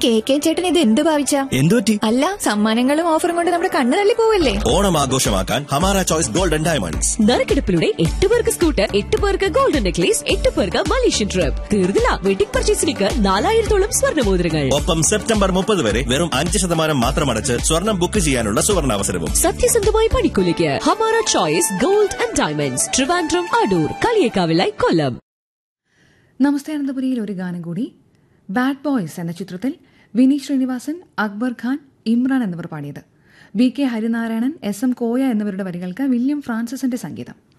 K ചേട്ടൻ ഇത് എന്ത് ഭാവിച്ച? എന്തുപറ്റി? അല്ല, സമ്മാനങ്ങളും ഓഫറും കൊണ്ട് നമ്മുടെ കണ്ണ് തള്ളി പോവല്ലേ? ഓണം ആഘോഷമാക്കാൻ ഹമാര ചോയ്സ് ഗോൾഡൻ ഡയമണ്ട്സ്. നറുക്കെടുപ്പിലൂടെ 8 പേർക്ക് സ്കൂട്ടർ, 8 പേർക്ക് ഗോൾഡൻ നെക്ലേസ്, 8 പേർക്ക് മലേഷ്യൻ ട്രിപ്പ്. തീർന്നില്ല, വെഡിംഗ് പർച്ചേസിലേക്ക് 4000-ഓളം സ്വർണ്ണമോതിരങ്ങൾ. ഒപ്പം സെപ്റ്റംബർ 30 വരെ വെറും 5% മാത്രം അടച്ച് സ്വർണം ബുക്ക് ചെയ്യാനുള്ള സുവർണാവസരവും. സത്യസന്ധമായ പണിക്കൂലിക്ക് Hamara choice gold and diamonds, Trivandrum, Adoor, കളിയേക്കാവിലായി, കൊല്ലം. നമസ്തേ അനന്തപുരിയിൽ ഒരു ഗാനം കൂടി. ബാഡ് ബോയ്സ് എന്ന ചിത്രത്തിൽ വിനീത് ശ്രീനിവാസൻ, അക്ബർ ഖാൻ, ഇമ്രാൻ എന്നിവർ പാടിയത്. BK ഹരിനാരായണൻ, SM കോയ എന്നിവരുടെ വരികൾക്ക് വില്യം ഫ്രാൻസിസിന്റെ സംഗീതം.